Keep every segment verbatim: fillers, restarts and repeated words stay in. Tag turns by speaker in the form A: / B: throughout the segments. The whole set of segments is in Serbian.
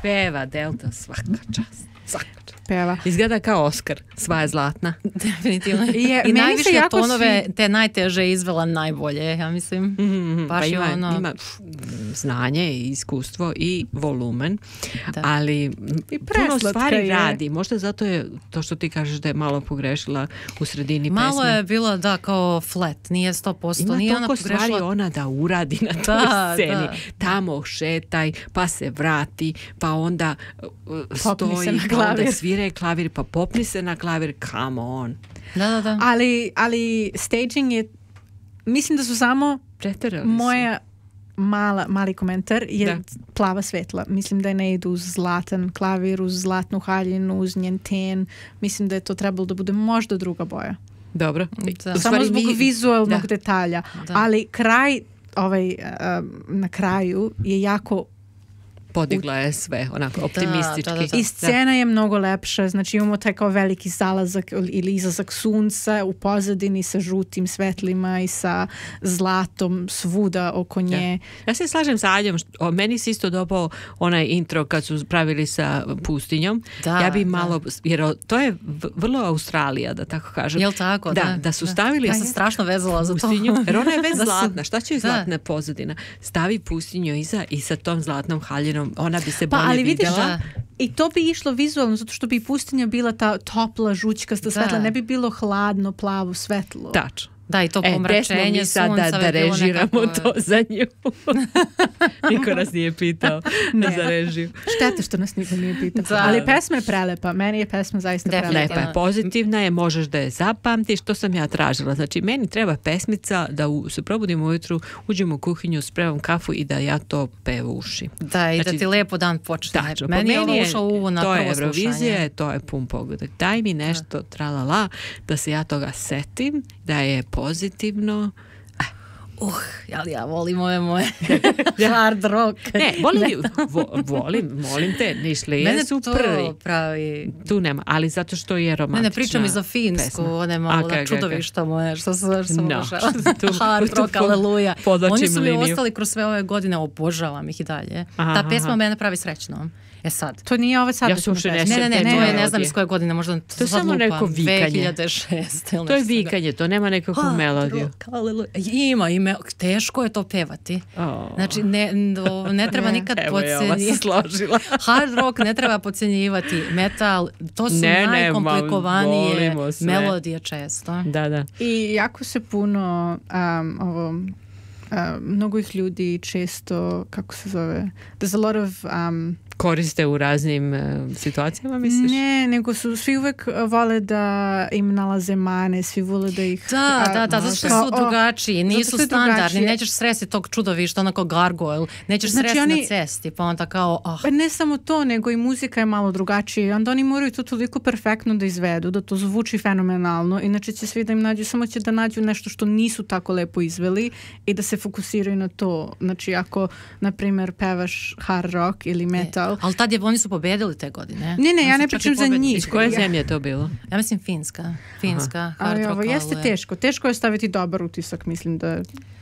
A: peva Delta, svaka čast. Svaka čast.
B: Peva.
A: Izgleda kao Oskar, sva je zlatna.
C: Definitivno.
B: Je,
C: I najviše tonove,
B: svi...
C: te najteže izvela najbolje, ja mislim.
A: Mm-hmm,
C: Baš
A: pa ima,
C: ono...
A: ima znanje i iskustvo i volumen, da. Ali
B: I
A: puno stvari
B: je.
A: radi. Možda zato je to što ti kažeš da je malo pogrešila u sredini
C: malo
A: pesme.
C: Malo je bilo, da, kao flat, nije sto posto.
A: Ima
C: nije
A: toliko
C: ona
A: stvari
C: pogrešila...
A: ona da uradi na toj
C: da,
A: sceni.
C: Da.
A: Tamo šetaj, pa se vrati, pa onda uh, stoji, pa onda svire klavir, pa popni se na klavir, come on.
C: Da, da, da.
B: Ali, ali staging je, mislim da su samo
A: Preterali
B: moja mala, mali komentar je
A: da.
B: Plava svetla. Mislim da je ne idu uz zlatan klavir, uz zlatnu haljinu, uz njen ten. Mislim da je to trebalo da bude možda druga boja.
A: Dobro.
B: Da. Samo zbog mi... vizualnog da. detalja. Da. Ali kraj, ovaj, uh, na kraju je jako
A: podigla je sve, onako, optimistički.
C: Da, da, da, da.
B: I scena je mnogo lepša, znači imamo taj kao veliki zalazak ili izlazak sunca u pozadini sa žutim svetlima i sa zlatom svuda oko nje.
A: Ja, ja se slažem sa Aljom, što, meni se isto dopao onaj intro kad su pravili sa pustinjom.
C: Da,
A: ja bi malo,
C: da.
A: jer to je vrlo Australija, da tako kažem.
C: Jel tako?
A: Da,
C: da,
A: da su stavili...
C: Ja sam strašno vezala za to.
A: Jer ona je već zlatna. Šta će zlatna pozadina? Stavi pustinju iza i sa tom zlatnom haljinom ona bi se bolje
B: pa, ali vidiš,
A: vidjela.
B: Da. I to bi išlo vizualno, zato što bi pustinja bila ta topla, žućkasta svetla, ne bi bilo hladno, plavo svetlo.
A: Tačno.
C: Da, i to
A: e,
C: pomračenje sunca.
A: Da, da režiramo nekako... to za nju. Niko nas nije pitao za režiju.
B: Štete što nas niko nije pitao. Da. Ali pesma je prelepa. Meni je pesma zaista prelepa.
A: Lepa je, pozitivna je, možeš da je zapamtiš. To sam ja tražila. Znači, meni treba pesmica da u, se probudim ujutru, uđem u kuhinju, spremam kafu i da ja to pevu uši.
C: Da, i
A: znači,
C: da ti lijepo dan počne.
A: Tačno,
C: meni je ovo ušao uvo na prvo slušanje.
A: To je Eurovizija, to je pun pogodak. Daj mi nešto, tralala, da se ja toga setim, da je pozitivno.
C: Uh, ali ja volim ove moje hard rock.
A: Ne, volim, ne. Vo, volim, molim te, nišli je su prvi.
C: Pravi.
A: Tu nema, ali zato što je romantična.
C: Ne, ne pričam i za finsku, one malo da čudovišta moje, što sam
A: no.
C: hard rock, aleluja. Oni su mi
A: liniju.
C: ostali kroz sve ove godine, obožavam ih i dalje.
A: Aha,
C: ta pesma aha. mene pravi srećnom. E sad.
B: To nije ova sad.
A: Ja se uopšte ne,
C: ne, ne, ne,
A: ne,
C: to je ne znam iz koje godine, možda
A: to je samo
C: lupam,
A: neko vikanje.
C: dve hiljade šeste
A: To je vikanje, to nema nekakvu
C: hard
A: melodiju.
C: Rock, ima, ima, teško je to pevati.
A: Oh.
C: Znači, ne, no, ne treba nikad
A: podcenjivati.
C: Hard rock ne treba podcenjivati. Metal, to su
A: ne,
C: najkomplikovanije
A: ne,
C: melodije često.
A: Da, da.
B: I jako se puno um, ovo, uh, mnogo ih ljudi često, kako se zove, there's a lot of um,
A: koriste u raznim uh, situacijama, misliš?
B: Ne, nego su svi uvek vole da im nalaze mane, svi vole da ih...
C: Da, a, da, da, zato što su drugačiji, nisu standardni, drugačiji. Nećeš sresti tog čudovišta, onako gargoyle, nećeš znači, sresti oni, na cesti, pa onda kao... Oh.
B: Pa ne samo to, nego i muzika je malo drugačija i onda oni moraju to toliko perfektno da izvedu, da to zvuči fenomenalno, inače će svi da im nađu, samo će da nađu nešto što nisu tako lepo izveli i da se fokusiraju na to. Znači, ako, na primjer, pevaš hard rock ili metal,
C: E, ali tad je, oni su pobedili te godine.
B: Ne, ne, ja ne pričam za njih.
A: Iz koje zemlje je to bilo?
C: Ja mislim Finska. Finska, hard rock.
B: Ali jeste teško. Teško je staviti dobar utisak, mislim da...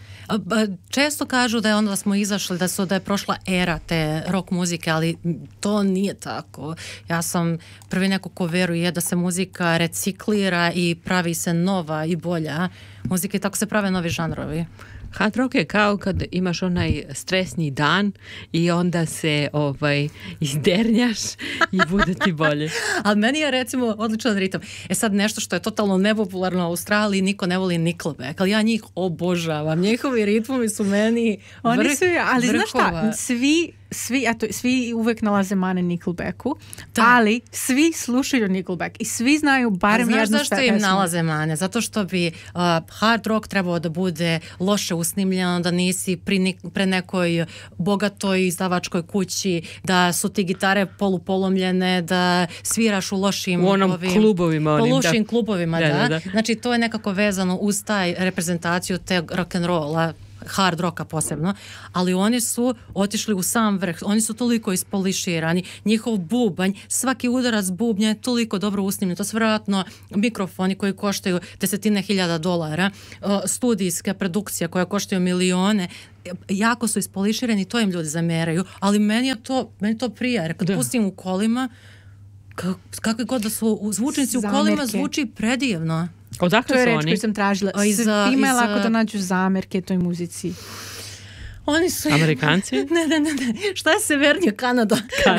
C: Često kažu da je onda da smo izašli, da su da je prošla era te rock muzike, ali to nije tako. Ja sam prvi neko ko veruje da se muzika reciklira i pravi se nova i bolja muzika i tako se prave novi žanrovi.
A: Hard rock je kao kad imaš onaj stresni dan i onda se ovaj izdernjaš i bude ti bolje.
C: Ali meni je recimo odličan ritam. E sad nešto što je totalno nepopularno u Australiji, niko ne voli Nickelback, ali ja njih obožavam. Njihovi ritmovi su meni vrh,
B: Oni su, ali
C: vrhova.
B: Znaš šta, svi Svi, eto, svi uvek nalaze mane Nickelbacku, da. Ali svi slušaju Nickelback i svi znaju barem jednu pesmu.
C: Znaš zašto im nalaze mane? Zato što bi uh, hard rock trebao da bude loše usnimljeno, da nisi pri, pre nekoj bogatoj izdavačkoj kući, da su ti gitare polupolomljene, da sviraš u lošim
A: u onom
C: ovim,
A: klubovima.
C: Po
A: onim,
C: lošim
A: da.
C: klubovima, da,
A: da,
C: da.
A: da.
C: Znači to je nekako vezano uz taj reprezentaciju te rock'n'rolla. hard rocka posebno, ali oni su otišli u sam vrh, oni su toliko ispoliširani, njihov bubanj, svaki udarac bubnja je toliko dobro usnimljen, to su vjerojatno mikrofoni koji koštaju desetine hiljada dolara, studijska produkcija koja koštaju milione, jako su ispoliširani, to im ljudi zameraju, ali meni je to, meni to prija, jer kad da. pustim u kolima, kakvi god da su zvučnici u kolima, zvuči predivno.
A: Odakle
B: to je
A: su
B: reč
A: oni?
B: koju sam tražila. Svima je lako da nađu zamerke toj muzici.
C: Oni su...
A: Amerikanci?
C: ne, ne, ne, ne. Šta je severnija Kanada?